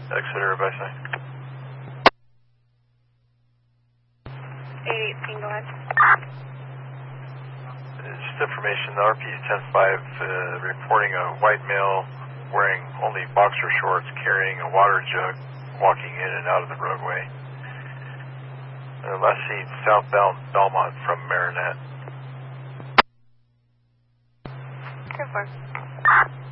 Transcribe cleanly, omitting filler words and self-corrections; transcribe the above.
Exeter by sign. 818, go ahead. Just information, the RP 10-5 reporting a white male wearing only boxer shorts, carrying a water jug, walking in and out of the roadway. Last seen southbound Belmont from Marinette. 10-4.